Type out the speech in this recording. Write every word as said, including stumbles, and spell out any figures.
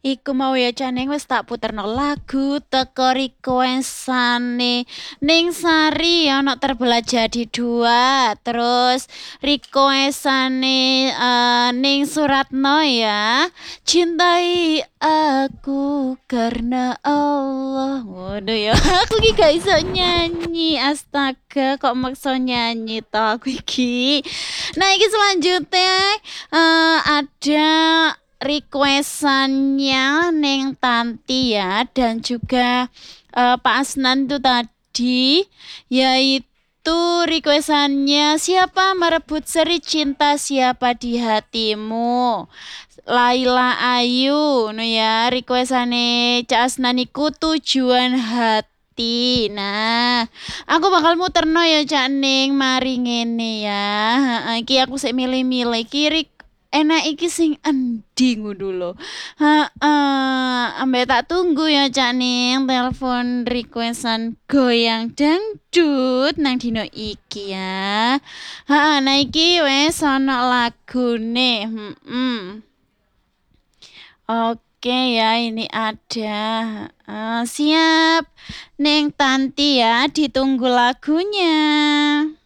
Iku mau ya Caneng wis tak puterno lagu teko request-ane Ning Sari ana terbelah jadi dua. Terus request-ane eh, Ning Suratno ya. Cintai aku karena Allah. Waduh ya, aku iki gak iso nyanyi. Astaga, kok maksa nyanyi toh aku iki. Nah, iki selanjutnya eh, ada requestannya Neng Tanti ya dan juga eh, Pak Asnan itu tadi yaitu requestannya siapa merebut seri cinta siapa di hatimu Laila Ayu no ya requestane Cak Asnan iku tujuan hati. Nah, aku bakal muterno ya Cak Ning mari ngene ya. Heeh, iki aku sik milih-milih kiri enak iki sing endi ngono lho. Heeh, ambek tak tunggu ya Cak Ning telepon requestan goyang dangdut nang dino iki ya. Heeh, nah iki wes ana lagune. Heeh. Oke ya, ini ada. Eh, siap, Neng Tanti ya, ditunggu lagunya.